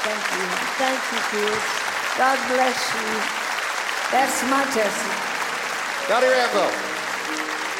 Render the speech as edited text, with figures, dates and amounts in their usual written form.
Thank you. Thank you, kids. God bless you. That's my testimony. Dottie Rambo.